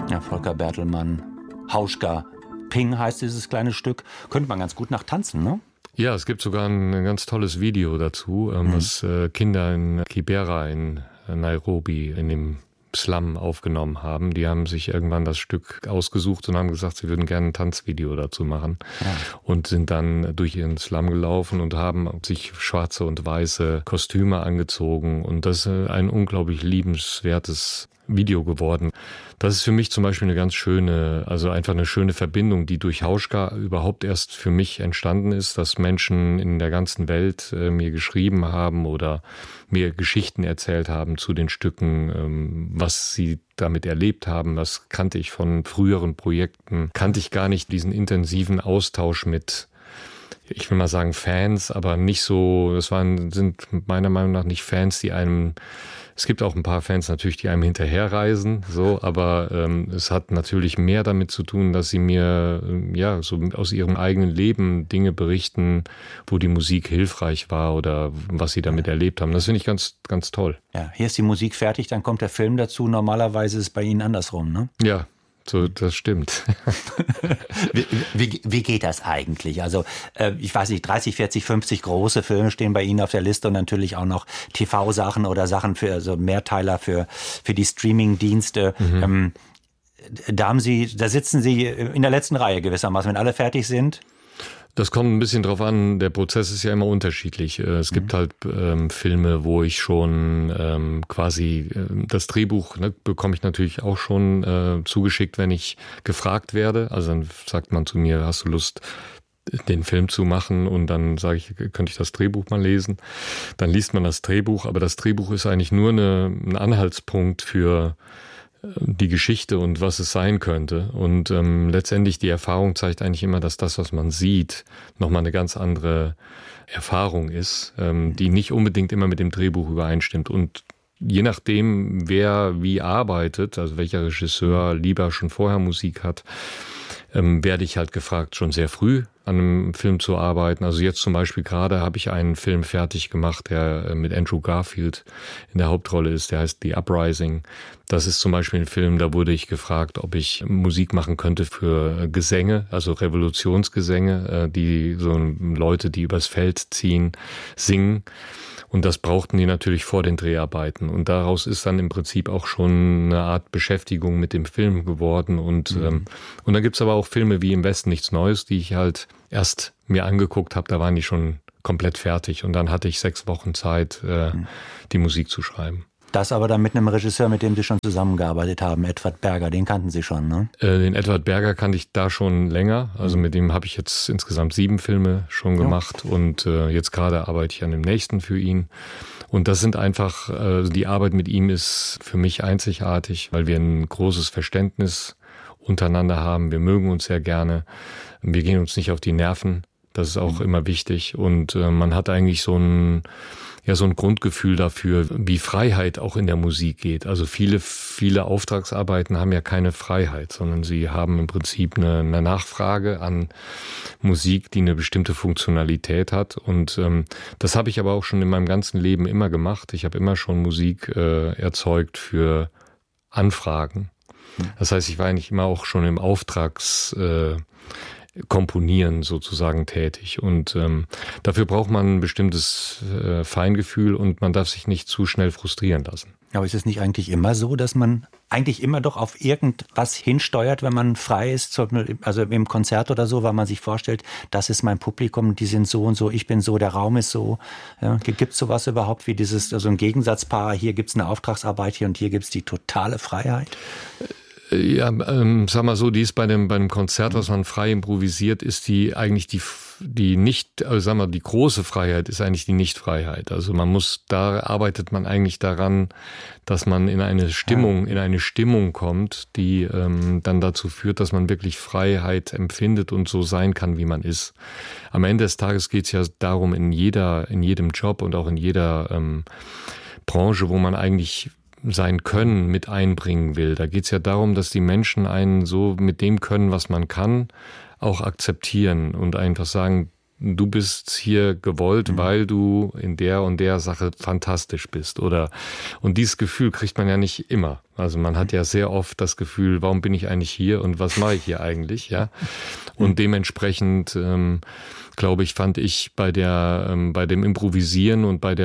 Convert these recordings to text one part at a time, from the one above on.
Ja, Volker Bertelmann, Hauschka Ping heißt dieses kleine Stück. Könnte man ganz gut nach tanzen, ne? Ja, es gibt sogar ein ganz tolles Video dazu, was Kinder in Kibera in Nairobi in dem Slum aufgenommen haben. Die haben sich irgendwann das Stück ausgesucht und haben gesagt, sie würden gerne ein Tanzvideo dazu machen. Ja. Und sind dann durch ihren Slum gelaufen und haben sich schwarze und weiße Kostüme angezogen. Und das ist ein unglaublich liebenswertes Video geworden. Das ist für mich zum Beispiel eine ganz schöne, also einfach eine schöne Verbindung, die durch Hauschka überhaupt erst für mich entstanden ist, dass Menschen in der ganzen Welt mir geschrieben haben oder mir Geschichten erzählt haben zu den Stücken, was sie damit erlebt haben. Das kannte ich von früheren Projekten, kannte ich gar nicht, diesen intensiven Austausch mit, ich will mal sagen Fans, aber nicht so, sind meiner Meinung nach nicht Fans, die einem, es gibt auch ein paar Fans natürlich, die einem hinterherreisen, so, aber es hat natürlich mehr damit zu tun, dass sie mir ja so aus ihrem eigenen Leben Dinge berichten, wo die Musik hilfreich war oder was sie damit erlebt haben. Das finde ich ganz, ganz toll. Ja, hier ist die Musik fertig, dann kommt der Film dazu. Normalerweise ist es bei Ihnen andersrum, ne? Ja. So, das stimmt. Wie geht das eigentlich? Also ich weiß nicht, 30, 40, 50 große Filme stehen bei Ihnen auf der Liste und natürlich auch noch TV-Sachen oder Sachen für also Mehrteiler für die Streaming-Dienste. Da sitzen Sie in der letzten Reihe gewissermaßen, wenn alle fertig sind. Das kommt ein bisschen drauf an, der Prozess ist ja immer unterschiedlich. Es gibt halt Filme, wo ich schon quasi das Drehbuch bekomme ich natürlich auch schon zugeschickt, wenn ich gefragt werde. Also dann sagt man zu mir, hast du Lust, den Film zu machen? Und dann sage ich, könnte ich das Drehbuch mal lesen? Dann liest man das Drehbuch, aber das Drehbuch ist eigentlich nur ein Anhaltspunkt für die Geschichte und was es sein könnte. Und letztendlich die Erfahrung zeigt eigentlich immer, dass das, was man sieht, nochmal eine ganz andere Erfahrung ist, die nicht unbedingt immer mit dem Drehbuch übereinstimmt. Und je nachdem, wer wie arbeitet, also welcher Regisseur lieber schon vorher Musik hat, werde ich halt gefragt, schon sehr früh an einem Film zu arbeiten. Also jetzt zum Beispiel gerade habe ich einen Film fertig gemacht, der mit Andrew Garfield in der Hauptrolle ist, der heißt The Uprising. Das ist zum Beispiel ein Film, da wurde ich gefragt, ob ich Musik machen könnte für Gesänge, also Revolutionsgesänge, die so Leute, die übers Feld ziehen, singen. Und das brauchten die natürlich vor den Dreharbeiten. Und daraus ist dann im Prinzip auch schon eine Art Beschäftigung mit dem Film geworden. Und dann gibt's aber auch Filme wie Im Westen nichts Neues, die ich halt erst mir angeguckt habe. Da waren die schon komplett fertig. Und dann hatte ich 6 Wochen Zeit, die Musik zu schreiben. Das aber dann mit einem Regisseur, mit dem Sie schon zusammengearbeitet haben, Edward Berger, den kannten Sie schon, ne? Den Edward Berger kannte ich da schon länger. Also mit dem habe ich jetzt insgesamt 7 Filme schon gemacht. Und jetzt gerade arbeite ich an dem nächsten für ihn. Und das sind einfach, die Arbeit mit ihm ist für mich einzigartig, weil wir ein großes Verständnis untereinander haben. Wir mögen uns sehr gerne. Wir gehen uns nicht auf die Nerven. Das ist auch immer wichtig. Und man hat eigentlich so ein Grundgefühl dafür, wie Freiheit auch in der Musik geht. Also viele Auftragsarbeiten haben ja keine Freiheit, sondern sie haben im Prinzip eine Nachfrage an Musik, die eine bestimmte Funktionalität hat. Und das habe ich aber auch schon in meinem ganzen Leben immer gemacht. Ich habe immer schon Musik erzeugt für Anfragen. Das heißt, ich war eigentlich immer auch schon im Komponieren sozusagen tätig. Und dafür braucht man ein bestimmtes Feingefühl und man darf sich nicht zu schnell frustrieren lassen. Aber ist es nicht eigentlich immer so, dass man eigentlich immer doch auf irgendwas hinsteuert, wenn man frei ist, also im Konzert oder so, weil man sich vorstellt, das ist mein Publikum, die sind so und so, ich bin so, der Raum ist so. Ja, gibt es sowas überhaupt wie dieses, also ein Gegensatzpaar, hier gibt es eine Auftragsarbeit hier und hier gibt es die totale Freiheit? Ja, sag mal so, die ist bei dem Konzert, was man frei improvisiert, ist die eigentlich die nicht, also sag mal, die große Freiheit ist eigentlich die Nichtfreiheit. Also da arbeitet man eigentlich daran, dass man in eine Stimmung kommt, die dann dazu führt, dass man wirklich Freiheit empfindet und so sein kann, wie man ist. Am Ende des Tages geht es ja darum, in jedem Job und auch in jeder Branche, wo man eigentlich sein Können mit einbringen will. Da geht es ja darum, dass die Menschen einen so mit dem Können, was man kann, auch akzeptieren und einfach sagen, du bist hier gewollt, weil du in der und der Sache fantastisch bist. Und dieses Gefühl kriegt man ja nicht immer. Also man hat ja sehr oft das Gefühl, warum bin ich eigentlich hier und was mache ich hier eigentlich, ja? Und dementsprechend, glaube ich, fand ich bei dem Improvisieren und bei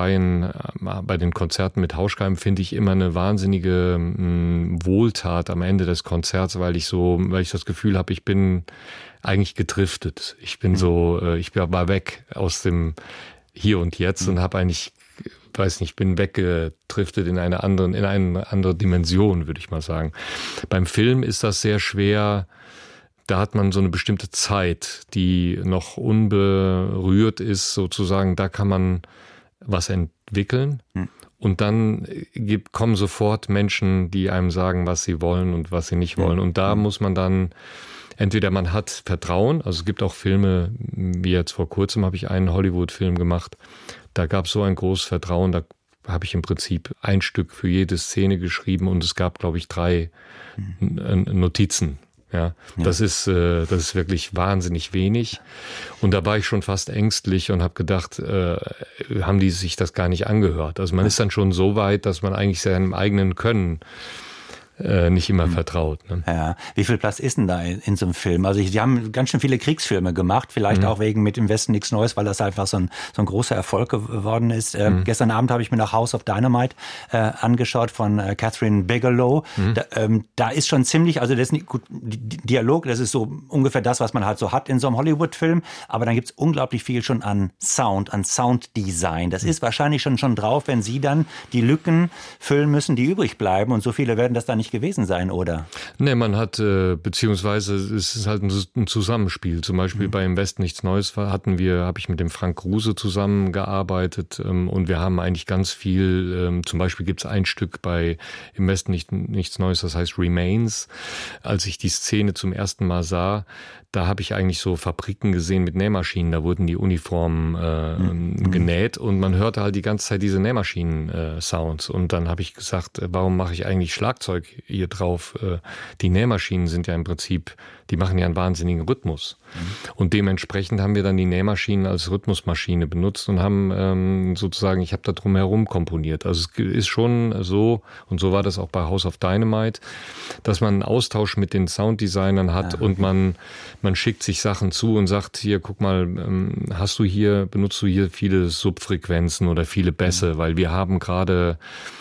den Konzerten mit Hauschkheim finde ich immer eine wahnsinnige Wohltat am Ende des Konzerts, weil ich das Gefühl habe, ich bin eigentlich gedriftet. Ich war weg aus dem Hier und Jetzt und habe eigentlich, bin weggedriftet in eine andere Dimension, würde ich mal sagen. Beim Film ist das sehr schwer. Da hat man so eine bestimmte Zeit, die noch unberührt ist, sozusagen. Da kann man was entwickeln. Und dann kommen sofort Menschen, die einem sagen, was sie wollen und was sie nicht wollen. Und da muss man dann, entweder man hat Vertrauen, also es gibt auch Filme, wie jetzt vor kurzem habe ich einen Hollywood-Film gemacht, da gab es so ein großes Vertrauen, da habe ich im Prinzip ein Stück für jede Szene geschrieben und es gab, glaube ich, 3 Notizen. Ja, das ist wirklich wahnsinnig wenig. Und da war ich schon fast ängstlich und habe gedacht, haben die sich das gar nicht angehört. Also man ist dann schon so weit, dass man eigentlich seinem eigenen Können nicht immer vertraut. Ne? Ja. Wie viel Platz ist denn da in so einem Film? Also die haben ganz schön viele Kriegsfilme gemacht, vielleicht auch wegen Mit im Westen nichts Neues, weil das einfach so ein großer Erfolg geworden ist. Gestern Abend habe ich mir noch House of Dynamite angeschaut von Catherine Bigelow. Da ist schon ziemlich, also das ist nicht gut, Dialog, das ist so ungefähr das, was man halt so hat in so einem Hollywood-Film, aber dann gibt's unglaublich viel schon an Sound, an Sounddesign. Das ist wahrscheinlich schon drauf, wenn Sie dann die Lücken füllen müssen, die übrig bleiben, und so viele werden das dann nicht gewesen sein, oder? Nee, man hat, beziehungsweise es ist halt ein Zusammenspiel. Zum Beispiel bei Im Westen nichts Neues habe ich mit dem Frank Kruse zusammengearbeitet und wir haben eigentlich ganz viel, zum Beispiel gibt es ein Stück bei Im Westen nichts Neues, das heißt Remains. Als ich die Szene zum ersten Mal sah, da habe ich eigentlich so Fabriken gesehen mit Nähmaschinen, da wurden die Uniformen genäht und man hörte halt die ganze Zeit diese Nähmaschinen-Sounds und dann habe ich gesagt, warum mache ich eigentlich Schlagzeug hier drauf? Die Nähmaschinen sind ja im Prinzip, die machen ja einen wahnsinnigen Rhythmus und dementsprechend haben wir dann die Nähmaschinen als Rhythmusmaschine benutzt und haben sozusagen, ich habe da drum herum komponiert. Also es ist schon so, und so war das auch bei House of Dynamite, dass man einen Austausch mit den Sounddesignern hat und man schickt sich Sachen zu und sagt, hier, guck mal, benutzt du hier viele Subfrequenzen oder viele Bässe, weil wir haben gerade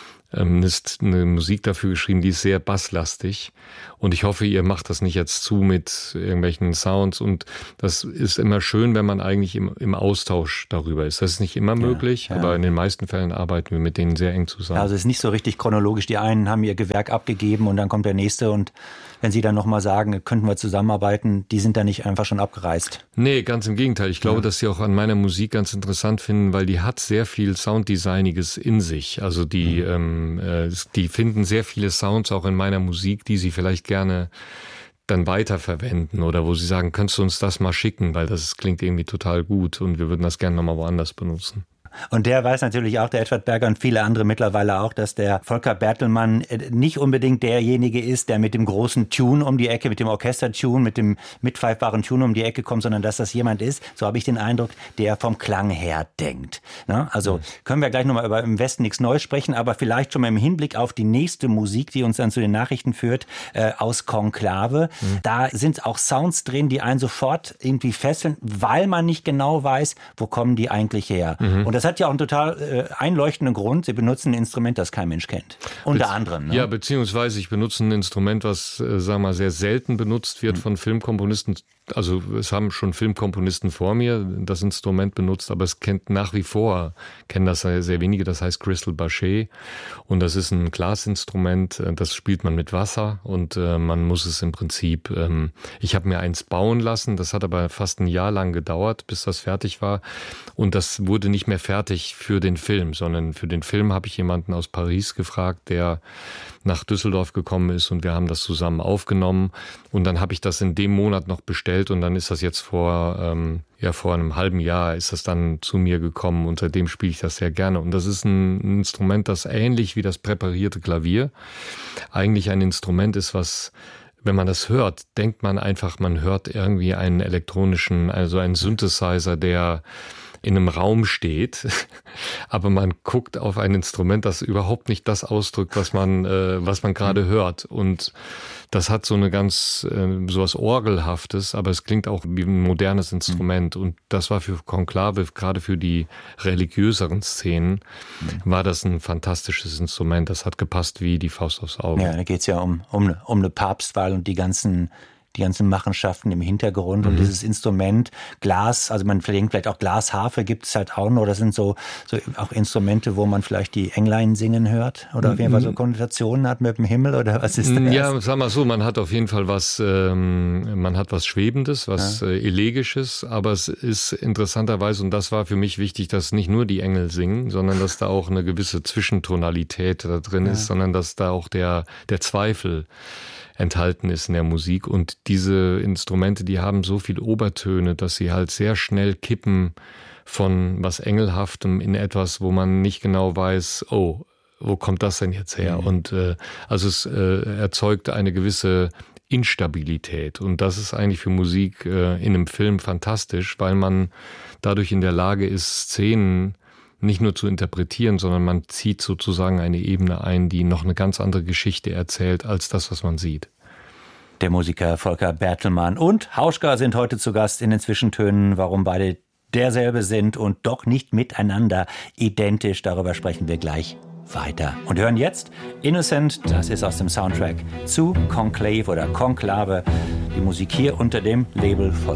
eine Musik dafür geschrieben, die ist sehr basslastig und ich hoffe, ihr macht das nicht jetzt zu mit irgendwelchen Sounds und das ist immer schön, wenn man eigentlich im Austausch darüber ist. Das ist nicht immer möglich, aber in den meisten Fällen arbeiten wir mit denen sehr eng zusammen. Also es ist nicht so richtig chronologisch, die einen haben ihr Gewerk abgegeben und dann kommt der nächste und wenn Sie dann nochmal sagen, könnten wir zusammenarbeiten, die sind da nicht einfach schon abgereist. Nee, ganz im Gegenteil. Ich glaube, dass Sie auch an meiner Musik ganz interessant finden, weil die hat sehr viel Sounddesigniges in sich. Also die finden sehr viele Sounds auch in meiner Musik, die sie vielleicht gerne dann weiterverwenden oder wo sie sagen, könntest du uns das mal schicken, weil das klingt irgendwie total gut und wir würden das gerne nochmal woanders benutzen. Und der weiß natürlich auch, der Edward Berger und viele andere mittlerweile auch, dass der Volker Bertelmann nicht unbedingt derjenige ist, der mit dem großen Tune um die Ecke, mit dem Orchester-Tune, mit dem mitpfeifbaren Tune um die Ecke kommt, sondern dass das jemand ist, so habe ich den Eindruck, der vom Klang her denkt. Also können wir gleich nochmal über Im Westen nichts Neues sprechen, aber vielleicht schon mal im Hinblick auf die nächste Musik, die uns dann zu den Nachrichten führt, aus Konklave. Da sind auch Sounds drin, die einen sofort irgendwie fesseln, weil man nicht genau weiß, wo kommen die eigentlich her. Und das hat ja auch einen total einleuchtenden Grund. Sie benutzen ein Instrument, das kein Mensch kennt. Unter anderem. Ne? Ja, beziehungsweise ich benutze ein Instrument, was, sagen wir mal, sehr selten benutzt wird von Filmkomponisten. Also es haben schon Filmkomponisten vor mir das Instrument benutzt, aber es kennen das sehr wenige, das heißt Crystal Bachet und das ist ein Glasinstrument, das spielt man mit Wasser und man muss es im Prinzip, ich habe mir eins bauen lassen, das hat aber fast ein Jahr lang gedauert, bis das fertig war und das wurde nicht mehr fertig für den Film, sondern für den Film habe ich jemanden aus Paris gefragt, der nach Düsseldorf gekommen ist und wir haben das zusammen aufgenommen und dann habe ich das in dem Monat noch bestellt und dann ist das jetzt vor einem halben Jahr ist das dann zu mir gekommen und seitdem spiele ich das sehr gerne und das ist ein Instrument, das ähnlich wie das präparierte Klavier eigentlich ein Instrument ist, was wenn man das hört, denkt man einfach, man hört irgendwie einen elektronischen, also einen Synthesizer, der in einem Raum steht, aber man guckt auf ein Instrument, das überhaupt nicht das ausdrückt, was man gerade hört. Und das hat so eine ganz, sowas Orgelhaftes, aber es klingt auch wie ein modernes Instrument. Und das war für Konklave, gerade für die religiöseren Szenen, war das ein fantastisches Instrument. Das hat gepasst wie die Faust aufs Auge. Ja, da geht's ja um eine Papstwahl und die ganzen Machenschaften im Hintergrund und dieses Instrument, Glas, also man denkt vielleicht auch Glasharfe gibt es halt auch noch, das sind so auch Instrumente, wo man vielleicht die Englein singen hört oder auf jeden Fall so Konnotationen hat mit dem Himmel oder was ist das? Ja, sag mal so, man hat auf jeden Fall was Schwebendes, was Elegisches, aber es ist interessanterweise, und das war für mich wichtig, dass nicht nur die Engel singen, sondern dass da auch eine gewisse Zwischentonalität da drin ist, sondern dass da auch der Zweifel enthalten ist in der Musik. Und diese Instrumente, die haben so viel Obertöne, dass sie halt sehr schnell kippen von was Engelhaftem in etwas, wo man nicht genau weiß, oh, wo kommt das denn jetzt her? Und also es erzeugt eine gewisse Instabilität. Und das ist eigentlich für Musik in einem Film fantastisch, weil man dadurch in der Lage ist, Szenen nicht nur zu interpretieren, sondern man zieht sozusagen eine Ebene ein, die noch eine ganz andere Geschichte erzählt, als das, was man sieht. Der Musiker Volker Bertelmann und Hauschka sind heute zu Gast in den Zwischentönen. Warum beide derselbe sind und doch nicht miteinander identisch, darüber sprechen wir gleich weiter. Und hören jetzt Innocent, das ist aus dem Soundtrack zu Conclave oder Konklave. Die Musik hier unter dem Label